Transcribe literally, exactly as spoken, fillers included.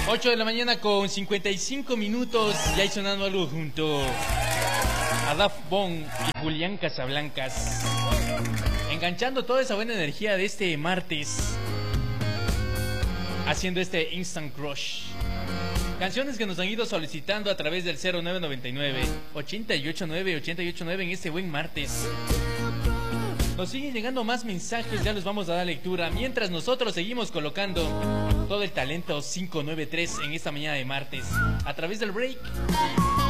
ocho de la mañana con cincuenta y cinco minutos. Ya hay sonando algo junto a Daft Punk y Julián Casablancas, enganchando toda esa buena energía de este martes, haciendo este Instant Crush. Canciones que nos han ido solicitando a través del cero nueve noventa y nueve, ochenta y ocho nueve, ochenta y ocho nueve en este buen martes. Nos siguen llegando más mensajes, ya los vamos a dar lectura, mientras nosotros seguimos colocando todo el talento quinientos noventa y tres en esta mañana de martes, a través del break.